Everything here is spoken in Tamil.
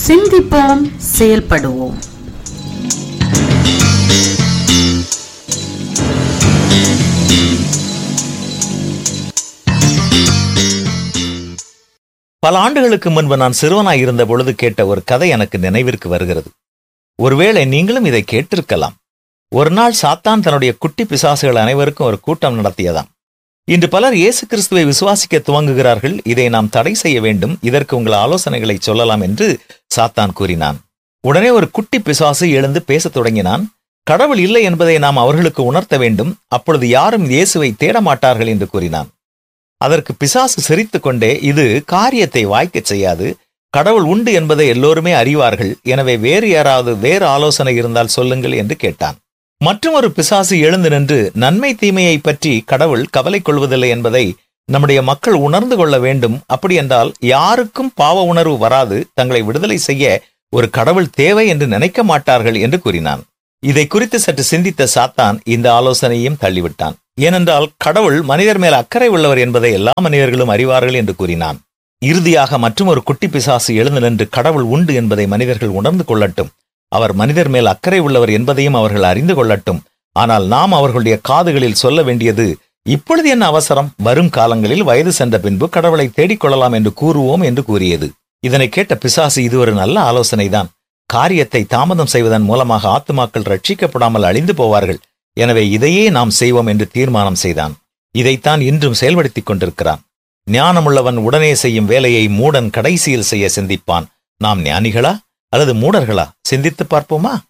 சிந்திப்போம், செயல்படுவோம். பல ஆண்டுகளுக்கு முன்பு நான் சிறுவனாய் இருந்த பொழுது கேட்ட ஒரு கதை எனக்கு நினைவிற்கு வருகிறது. ஒருவேளை நீங்களும் இதை கேட்டிருக்கலாம். ஒரு நாள் சாத்தான் தன்னுடைய குட்டி பிசாசுகள் அனைவருக்கும் ஒரு கூட்டம் நடத்தியதாம். இன்று பலர் இயேசு கிறிஸ்துவை விசுவாசிக்க துவங்குகிறார்கள். இதை நாம் தடை செய்ய வேண்டும், இதற்கு உங்கள் ஆலோசனைகளை சொல்லலாம் என்று சாத்தான் கூறினான். உடனே ஒரு குட்டி பிசாசு எழுந்து பேசத் தொடங்கினான். கடவுள் இல்லை என்பதை நாம் அவர்களுக்கு உணர்த்த வேண்டும், அப்பொழுது யாரும் இயேசுவை தேடமாட்டார்கள் என்று கூறினான். அதற்கு பிசாசு சிரித்துக் கொண்டே, இது காரியத்தை வாய்க்கச் செய்யாது, கடவுள் உண்டு என்பதை எல்லோருமே அறிவார்கள், எனவே வேறு யாராவது வேறு ஆலோசனை இருந்தால் சொல்லுங்கள் என்று கேட்டான். மற்றும் ஒரு பிசாசு எழுந்து நின்று, நன்மை தீமையை பற்றி கடவுள் கவலை கொள்வதில்லை என்பதை நம்முடைய மக்கள் உணர்ந்து கொள்ள வேண்டும், அப்படி என்றால் யாருக்கும் பாவ உணர்வு வராது, தங்களை விடுதலை செய்ய ஒரு கடவுள் தேவை என்று நினைக்க மாட்டார்கள் என்று கூறினான். இதை குறித்து சற்று சிந்தித்த சாத்தான் இந்த ஆலோசனையும் தள்ளிவிட்டான். ஏனென்றால் கடவுள் மனிதர் மேல் அக்கறை உள்ளவர் என்பதை எல்லா மனிதர்களும் அறிவார்கள் என்று கூறினான். இறுதியாக மற்றும் ஒரு குட்டி பிசாசு எழுந்து நின்று, கடவுள் உண்டு என்பதை மனிதர்கள் உணர்ந்து கொள்ளட்டும், அவர் மனிதர் மேல் அக்கறை உள்ளவர் என்பதையும் அவர்கள் அறிந்து கொள்ளட்டும், ஆனால் நாம் அவர்களுடைய காதுகளில் சொல்ல வேண்டியது, இப்பொழுது என்ன அவசரம், வரும் காலங்களில் வயது சென்ற பின்பு கடவுளை தேடிக்கொள்ளலாம் என்று கூறுவோம் என்று கூறியது. இதனை கேட்ட பிசாசு, இது ஒரு நல்ல ஆலோசனைதான், காரியத்தை தாமதம் செய்வதன் மூலமாக ஆத்துமாக்கள் ரட்சிக்கப்படாமல் அழிந்து போவார்கள், எனவே இதையே நாம் செய்வோம் என்று தீர்மானம் செய்தான். இதைத்தான் இன்றும் செயல்படுத்திக் கொண்டிருக்கிறான். ஞானமுள்ளவன் உடனே செய்யும் வேலையை மூடன் கடைசியில் செய்ய சிந்திப்பான். நாம் ஞானிகளா அல்லது மூடர்களா? சிந்தித்து பார்ப்போமா?